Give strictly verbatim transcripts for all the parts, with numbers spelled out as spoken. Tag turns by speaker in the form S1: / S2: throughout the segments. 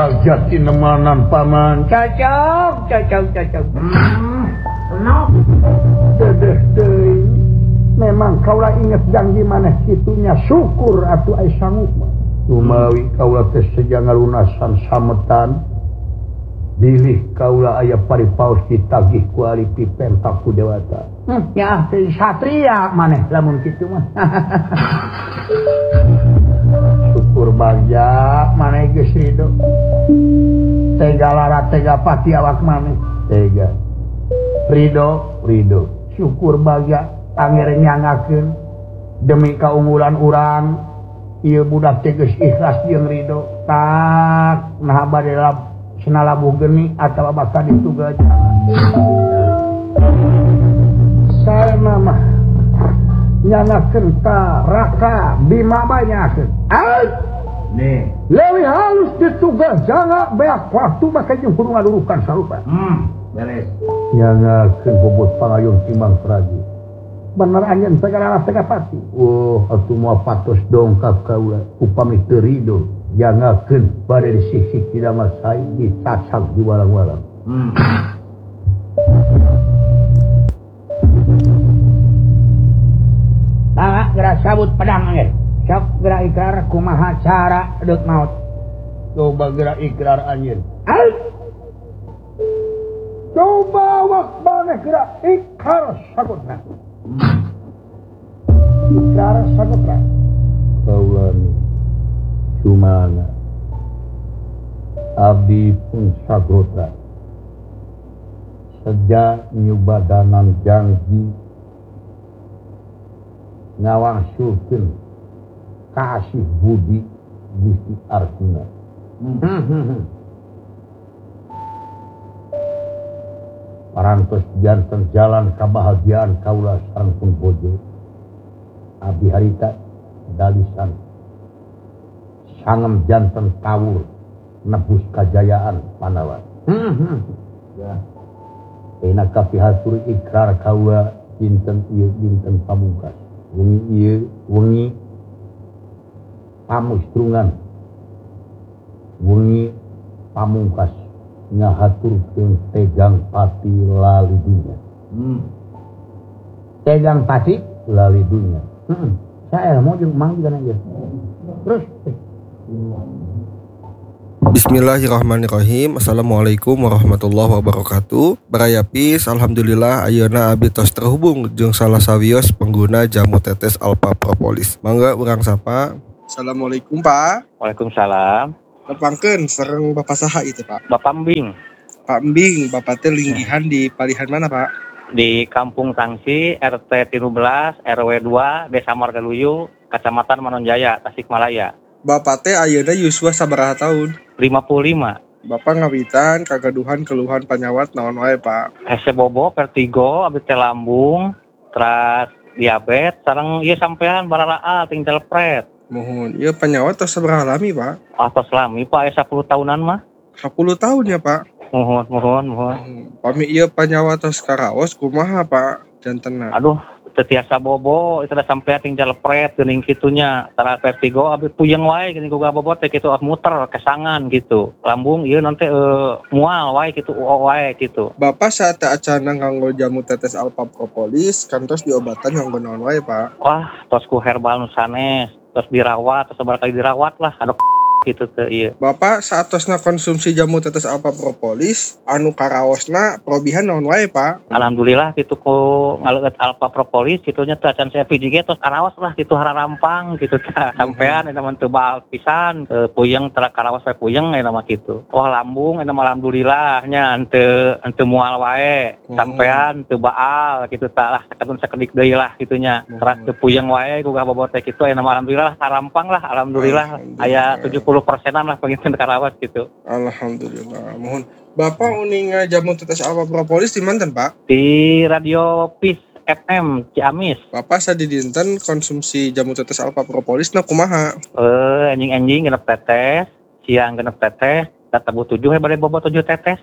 S1: bagja tinemanan paman. Cocok, cocok, cocok. Hmm. No. Dedeh deui. Memang kaula inget janji maneh kitunya syukur atuh aya sanggup. Kumawi kaula teh seja ngalunasan sametan. Bilih kaula aya paripaos ditagih ku ari pipentak ku dewata. Hmm, ya teh satria maneh lamun kitu mah. Syukur bagja maneh geus ridho. Tega lara tega pati awak maneh. Tega. Ridho, ridho. Syukur bagja angger nyangakeun demi kaunggulan urang. Ieu budak teh geus ikhlas jeung ridho. Tak nah bade senalabuh geni atau bakal ditugas saya mah nyanakeun ka Raka Bima banyakeun ai nih leuwih halus ditugas jangan beak waktu make jeung kudu ngadurukan sarupa hmm beres nyanakeun bobot pangayun timbang praji bener anjeun segala tega pati oh atuh moal patos dongkap kaula upami teu ridho jangakeun bade disisik tidak masai dicasak di walang-walang. Hmm. Nah, gerak sabut pedang angin. Sok gerak ikrar kumaha cara deuk maot. Coba gerak ikrar anjeun. Ai. Coba wak maneh gerak ikrar sagutra. Hmm. Ikrar sagutra. Kaulani Cumana abdi pun sagotra sejak nyubadanan janji ngawangsulkeun kasih budi Gusti Arjuna. Hmm. Parantos janten jalan kabahagiaan kaula sareng pun bojo abdi harita dalisan sangem janten kawur nebus kajayaan Pandawa. Hmm. Ya. Ena kapihatur ikrar kaula dinten ieu dinten pamungkas. Wengi ieu wengi pamustrungan. Wengi pamungkas ngahaturkeun tegang pati lali dunya. Hmm. Tegang pati lali dunya. Heeh. Hmm. Saya mau jeung mang juga aja. Terus
S2: Bismillahirrahmanirrahim. Assalamualaikum warahmatullahi wabarakatuh. Baraya Pis, alhamdulillah ayeuna abdi tos terhubung jeung salah sawios pengguna jamu tetes Alpha Propolis. Mangga urang sapa.
S3: Assalamualaikum Pak.
S4: Waalaikumsalam.
S3: Nepangkeun sareng Bapak saha itu Pak?
S4: Bapak Mbing.
S3: Pak Mbing, Bapak teh linggihan di palihan mana Pak?
S4: Di Kampung Tangsi, R T tiga belas, R W dua, Desa Margaluyu, Kecamatan Manonjaya, Tasikmalaya.
S3: Bapak teh ayeuna yuswa sabaraha tahun?
S4: lima puluh lima.
S3: Bapak ngawitan kagaduhan keluhan panyawat naon wae Pak?
S4: Hese bobo, vertigo, abdi teh lambung, teras diabetes, sareng ieu sampean bararaal tinggal pret.
S3: Mohon, ieu panyawat tos sabaraha lami Pak?
S4: Atos lami Pak, aya sepuluh tahunan mah.
S3: sepuluh tahun ya Pak?
S4: Mohon, mohon, mohon.
S3: Pami ieu panyawat tos karaos kumaha Pak? Jantenna.
S4: Aduh, tetiasa bobo itu udah sampai tinggal pret geuning kitunya tara vertigo abis puyeng wae geuning boga bobot teh kitu muter kesangan gitu lambung ieu nanti uh, mual wae kitu wae gitu.
S3: Bapak saat acana nganggo jamu tetes Alpha Propolis kantos diobatan nganggo naon wae Pak?
S4: Wah tos ku herbal nu sanes tos dirawat tos sabar kali dirawat lah ada gitu teh ieu.
S3: Bapak saatosna konsumsi jamu tetes Alpha Propolis anu karaosna probihan naon wae Pak?
S4: Alhamdulillah kitu ku ngaleut Alpha Propolis kitunya teh acan saya P J G tos karaos lah kitu hararampang gitu tah sampean eta mah teu baal pisan e, puyeng tara karaos wae puyeng eta mah kitu. Wah lambung eta mah alhamdulillah nya henteu henteu mual wae sampean teu baal kitu tah lah sakadun sakedik deui lah kitunya tara teu puyeng wae gugah bobot teh kitu aya mah alhamdulillah harampang lah alhamdulillah aya tujuh puluh persenan lah pengen karawat gitu.
S3: Alhamdulillah. Mohon Bapak uning jamu tetes Alpha Propolis di manten Pak?
S4: Di Radio Peace F M Ciamis.
S3: Bapak sadi dinten konsumsi jamu tetes Alpha Propolis na kumaha?
S4: Eh anjing-anjing genep tetes, siang genep tetes, tetebu tujuh he bade bobot tujuh tetes.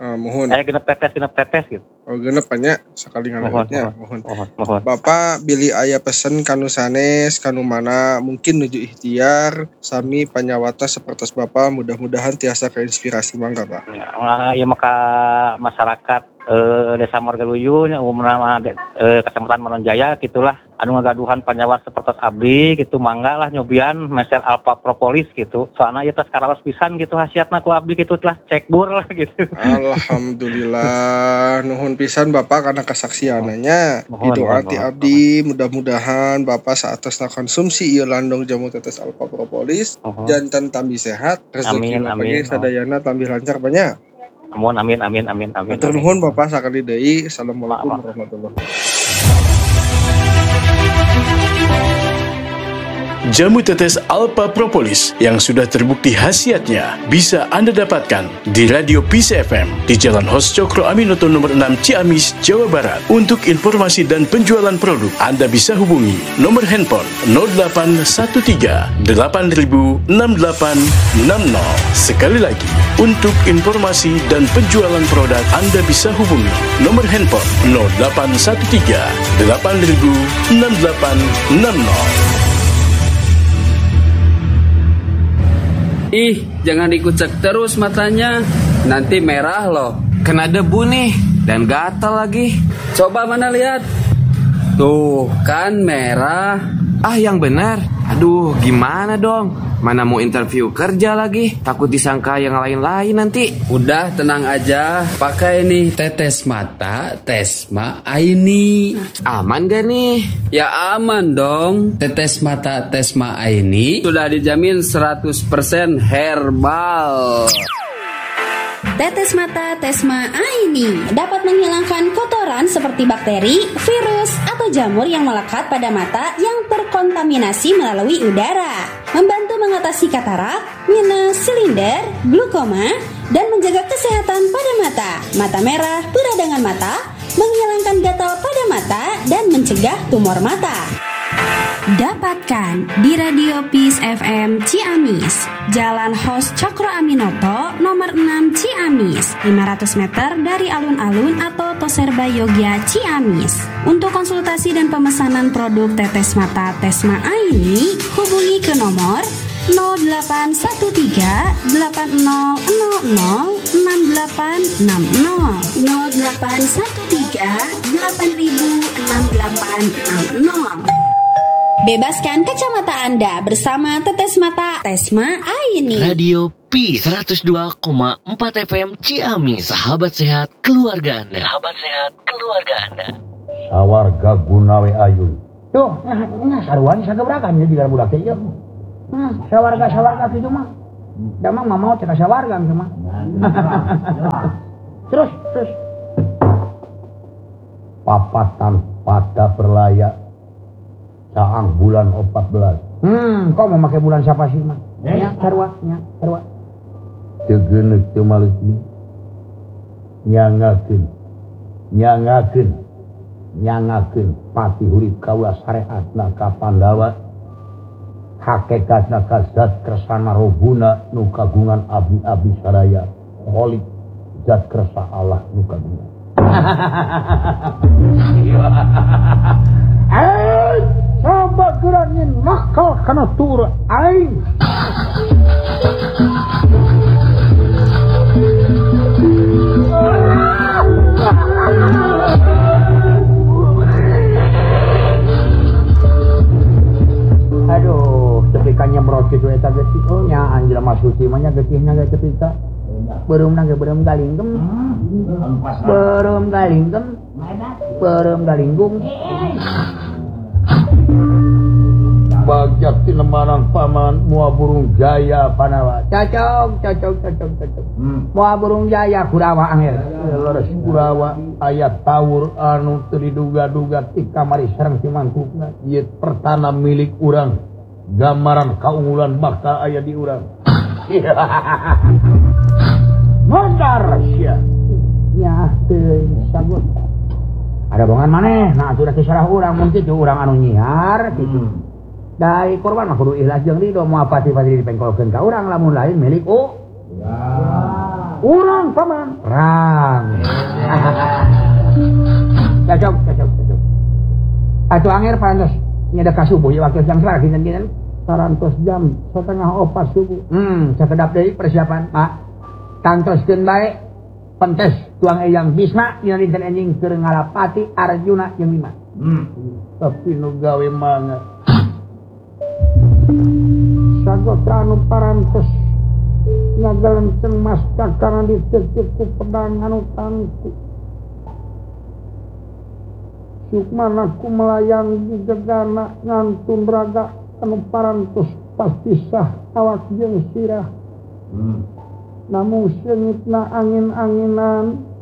S3: Uh, mohon.
S4: Eh genep tetes genep tetes gitu.
S3: Oh genep banyak sekali ngalamatnya.
S4: Mohon. Mohon. Mohon.
S3: Bapak Billy aya pesen kanu sanes kanu mana mungkin nuju ikhtiar sami panyawata seperti Bapak mudah-mudahan tiasa keinspirasi mangga Pak.
S4: Ya, ya maka masyarakat eh, Desa Margaluyu umumna eh, Kecamatan Manonjaya gitulah anu ngagaduhan panyawat seperti abdi gitu mangga lah nyobian meser alpha propolis gitu soalnya ieu tos karaos pisan gitu hasiatna ku abdi gitu telah cek bur lah gitu.
S3: Alhamdulillah nuhun pisan Bapak karena kesaksiananya itu anti abdi mudah-mudahan Bapak saatasna konsumsi ieu landong jamu tetes alpha propolis uh-huh. jantan tambi sehat rezeki bagi sadayana tambi lancar banyak.
S4: Amin amin amin amin amin.
S3: Matur nuhun Bapak sakali deui. Assalamualaikum warahmatullahi wabarakatuh.
S5: Jamu tetes Alpha Propolis yang sudah terbukti khasiatnya bisa Anda dapatkan di Radio Peace F M di Jalan Hos Cokro Aminoto nomor enam Ciamis, Jawa Barat. Untuk informasi dan penjualan produk, Anda bisa hubungi nomor handphone nol delapan satu tiga delapan nol enam delapan enam nol. Sekali lagi, untuk informasi dan penjualan produk, Anda bisa hubungi nomor handphone nol delapan satu tiga delapan nol enam delapan enam nol.
S6: Ih, jangan dikucek terus matanya. Nanti merah loh. Kena debu nih. Dan gatal lagi. Coba mana lihat. Tuh, kan merah. Ah, yang benar. Aduh, gimana dong? Mana mau interview kerja lagi? Takut disangka yang lain-lain nanti. Udah, tenang aja. Pakai nih tetes mata Tesma Aini. Aman gak nih? Ya aman dong. Tetes mata Tesma Aini sudah dijamin seratus persen herbal.
S7: Tetes mata Tesma Aini dapat menghilangkan kotoran seperti bakteri, virus, atau jamur yang melekat pada mata yang terkontaminasi melalui udara. Membantu mengatasi katarak, minus, silinder, glukoma, dan menjaga kesehatan pada mata, mata merah, peradangan mata, menghilangkan gatal pada mata, dan mencegah tumor mata. Dapatkan di Radio Peace F M Ciamis, Jalan Hos Cokro Aminoto nomor enam Ciamis, lima ratus meter dari alun-alun atau Toserba Yogya Ciamis. Untuk konsultasi dan pemesanan produk tetes mata Tesma Aini, hubungi ke nomor nol delapan satu tiga delapan nol nol nol enam delapan enam nol nol delapan satu tiga delapan enam delapan enam nol. Bebaskan kacamata Anda bersama tetes mata Tesma Aini.
S8: Radio P seratus dua koma empat F M Ciamis, sahabat sehat keluarga Anda. Sahabat sehat keluarga Anda.
S1: Sawarga Gunawe Ayu. Tuh, nah, nah saruan sagebrakan ya di dalam budak teh ieu. Nah, sawarga-sawarga kitu mah. Da mah mau cek sawarga mah. Terus, terus. Papatan pada berlayak saang bulan empat belas. Hmm, kau mau pakai bulan siapa sih mah? Ya, sarwa, ya, sarwa. Tegeuneuh teu maleuti. Nyangakeun. Nyangakeun. Nyangakeun pati urip kaula sareatna ka Pandawa. Hakikatna ka zat kersana rohuna nu kagungan abdi-abdi sadaya. Holik zat kersa Allah nu kagungan. Eh, coba gerangin nakal kana tur aing. Aduh, tepikannya merot gitu eta geus oh nya anjeun mah suci mah nya geusna ge tepika. Beureum na ge beureum galingkem. Beureum galingkem. Beureum galinggung. Bagjak tinemanan paman mua burung jaya Panawa. Cocok, cocok, cocok, cocok. Hmm. Mua burung jaya Kurawa angel. Leres Kurawa ayat tawur anu teu diduga-duga ti kamari sareng si mangkukna. Ieu pertana milik urang. Gambaran kaunggulan bakal aya di urang. Mondar sia. Ya teu sagut. Ada bongan maneh, nah sudah kisarah urang mun kitu urang anu nyiar kitu. Hmm. Dai korban mah kudu ikhlas jeung ridho moal pati-pati dipengkolkeun ka urang lamun lain milik u. Ya. urang paman rang cocok cocok cocok atuh anger parantos nyeda ka subuh ya waktu jam serah gini-gini parantos jam setengah opat subuh hmm sakedap deui persiapan Pak tantoskeun bae pentes tuang eyang Bisma dina dinten enjing keur ngalapati Arjuna jeung Bima hmm tapi nu gawe mangga sagota anu parantos ngagalenceng mas cakana dicecek ku pedang anu tangku sukmana ku melayang di gegana ngantun raga anu parantos pasti sah awak jeung sirah hmm. namun seungitna angin-anginan